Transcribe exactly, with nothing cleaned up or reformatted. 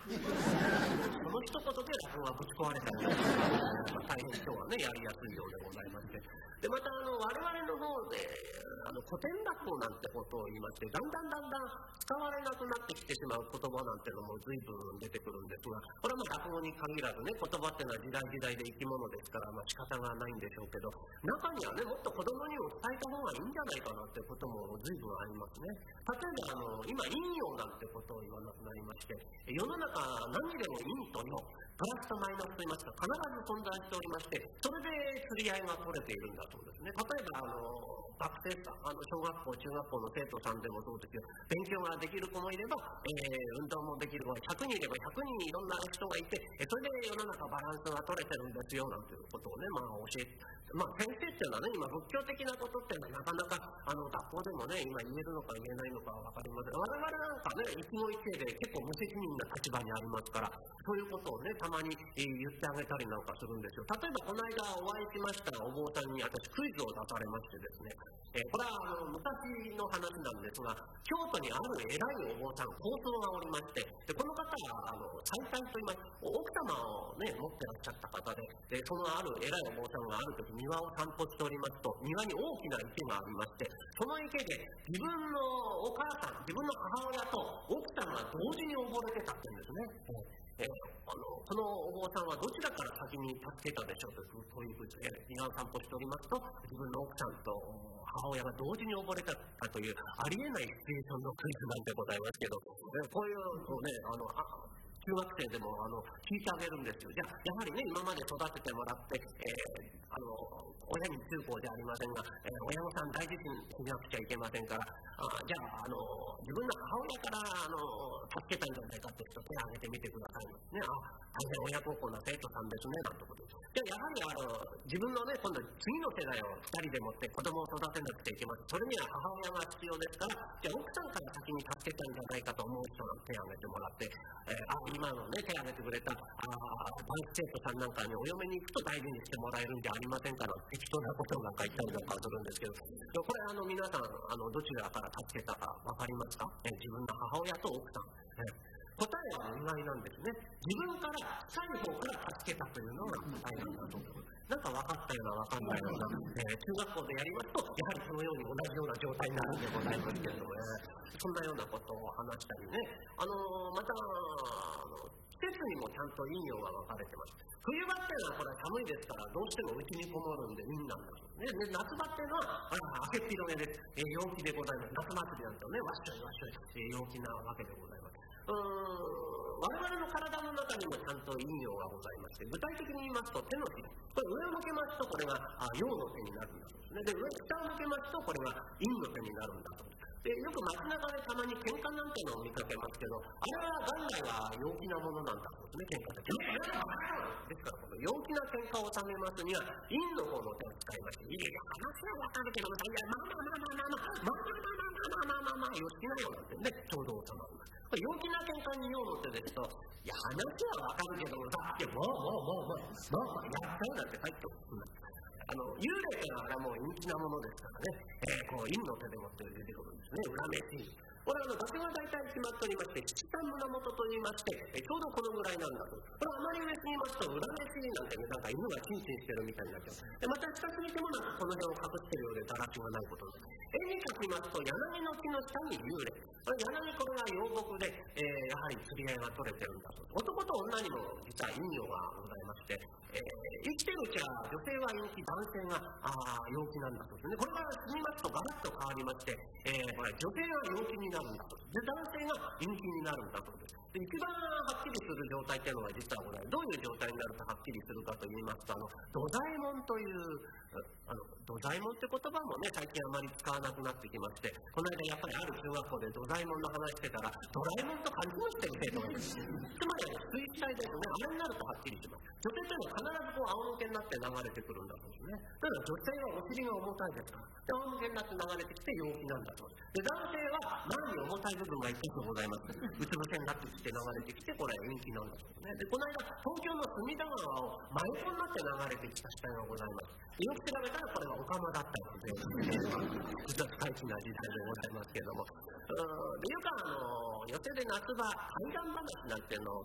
その一言で落語がぶち壊れたり大変今日はねやりやすいようでございまして、でまたあの我々の方であの古典落語なんてことを言いまして、だんだんだんだん使われなくなってきてしまう言葉なんてのも随分出てくるんですが、これはまあ落語に限らずね、言葉ってのは時代時代で生き物ですから、まあ仕方がないんでしょうけど、中にはねもっと子供にも伝えた方がいいんじゃないかなってことも随分ありますね。例えばあの今陰陽なんてことを言わなくなりまして、世の中何にでも陰と陽、プラスとマイナスと言いますか、必ず存在しておりまして、それで釣り合いが取れているんだそうですね。例えばあの学生さん、あの小学校中学校の生徒さんでもそうですけど、勉強ができる子もいれば、えー、運動もできる子がひゃくにんいればひゃくにんいろんな人がいて、それで世の中バランスが取れてるんですよなんていうことをね、まあ教えて、まあ先生っていうのはね、今仏教的なことっていうのはなかなかあの学校でもね今言えるのか言えないのかわかりません。我々なんかね一期一会で結構無責任な立場にありますから、そういうことをねたまに、えー、言ってあげたりなんかするんですよ。例えばこの間お会いしましたお坊さんに私クイズを出されましてですね、えー、これはあの昔の話なんですが、京都にある偉いお坊さん高僧がおりまして、でこの方はあの妻妻と言います奥様をね持ってらっしゃった方で、でそのある偉いお坊さんがある時庭を散歩しておりますと、庭に大きな池がありまして、その池で自分のお母さん、自分の母親と奥さんが同時に溺れてたって言うんですね。えー、あのこのお坊さんはどちらから先に助けたでしょうと、そういうふうに庭を散歩しておりますと、自分の奥さんと母親が同時に溺れたというありえないシチュエーションのクイズなんでございますけど、えー、こういうのをねあのあ中学生でもあの聞いてあげるんですよ。じゃあやはりね今まで育ててもらって、えー、あの親に中高じゃありませんが、えー、親御さん大事にしなくちゃいけませんから、あじゃあ、あの自分の母親からあの助けたんじゃないかって人手を挙げてみてくださいね。あ大変親孝行な生徒さんですねなんてことで、じゃあやはりあの自分のね今度次の世代をふたりでもって子供を育てなくちゃいけません。それには母親が必要ですから、じゃあ奥さんから先に助けたんじゃないかと思う人の手を挙げてもらって、えー、あ今のね手を挙げてくれたあ男子生徒さんなんかにお嫁に行くと大事にしてもらえるんじゃありませんから適当なことが書いたりなんかするんですけど、これあの皆さんあのどちらから助けたか分かりますか？え自分の母親と奥さん、え答えは意外なんですね。自分から近い方から助けたというのが答えなんだと思います。なんか分かったような分かんないような、えー、中学校でやりますとやはりそのように同じような状態になるんでございますけれども、ね、そんなようなことを話したりね、あのー、またあの季節にもちゃんと陰陽が分かれてます。冬場っていうのはこれは寒いですからどうしてもうちにこもるんで陰なんだそうね。で夏場っていうのはあ明けっ広げで、えー、陽気でございます。夏祭りなんてねわっしょいわっしょい、えー、陽気なわけでございます。うーん我々の体の中にもちゃんと陰陽がございまして、具体的に言いますと手のひら、これ上を向けますとこれが陽の手になるんだそうですね。で上下を向けますとこれが陰の手になるんだそうです。でよく街中でたまに喧嘩なんてのを見かけますけど、あれは元来は陽気なものなんだそうですね。喧嘩ってですからこの陽気な喧嘩を収めますには陰の方の手を使いまして、いやいや話はわかるけどもいやまあまあまあまあまあまあまあまあまあまあまあまあよしなよなんてねちょうど収まります。陽気な喧嘩に陽の手ですと、いや話はわかるけどもさ、いやもうもうもうもうもうやったよなんて帰ってくる。あの幽霊というのはあれはもう陰気なものですからね、えー、こう陰の手でもって出てくるんですね。恨めしい。これはあの場所が大体決まっておりまして、七三胸元と言いまして、えちょうどこのぐらいなんだと。これあまり上すぎますと恨めしいなんてね、なんか犬がチンチンしてるみたいになっちゃう。でまた下すぎてもなんかこの辺を隠してるようでだらしがないことです。絵に描きますと柳の木の下に幽霊。これ柳これが陽木で、えー、やはり釣り合いが取れてるんだと。男と女にも実は陰陽がございまして、えー、生きてるうちは女性は陽気、男性があ陽気なんだとですね。これから進みますとガラッと変わりまして、えー、これ女性が陽気になるんだと。で男性が陰気になるんだとです。で一番はっきりする状態っていうのは実はこれどういう状態になるとはっきりするかと言いますと、あの土左衛門というあの土左衛門って言葉もね最近あまり使わなくなってきまして、この間やっぱりある中学校で土左衛門の話してたらドラえもんと勘違いしてる生徒がいる。つまり水体ですね、あれになるとはっきりします。女性というのは必ずこう仰向けになって流れてくるんだそうですね。だから女性はお尻が重たいですからで仰向けになって流れてきて陽気なんだそうです。で男性は前に重たい部分が一つございます。うつ伏せになってきて流れてきてこれ陰気なんだそうですね。でこの間東京の隅田川を真横になって流れてきた死体がございます。よく調べたらこれはオカマだったので実は大事な時代でございますけれども、でよくあの寄席で夏場怪談話なんていうのを